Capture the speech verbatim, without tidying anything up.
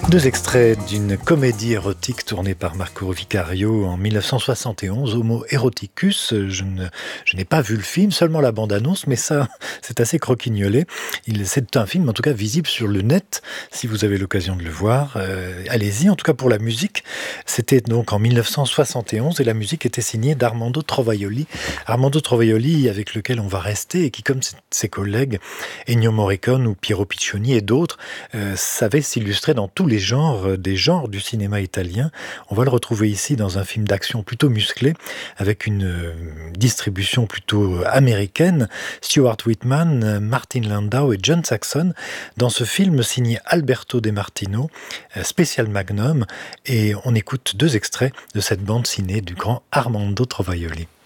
Deux extraits d'une comédie érotique tournée par Marco Vicario en mille neuf cent soixante et onze, Homo Eroticus. Je, ne, je n'ai pas vu le film, seulement la bande-annonce, mais ça, c'est assez croquignolé. Il, c'est un film, en tout cas, visible sur le net, si vous avez l'occasion de le voir. Euh, allez-y, en tout cas pour la musique. C'était donc en mille neuf cent soixante et onze et la musique était signée d'Armando Trovaioli. Armando Trovaioli, avec lequel on va rester et qui, comme ses collègues, Ennio Morricone ou Piero Piccioni et d'autres, euh, savait s'illustrer dans tous les genres, des genres du cinéma italien. On va le retrouver ici dans un film d'action plutôt musclé, avec une euh, distribution plutôt américaine. Stuart Whitman, Martin Landau et John Saxon, dans ce film signé Alberto De Martino, euh, spécial Magnum, et on écoute deux extraits de cette bande ciné du grand Armando Trovaioli.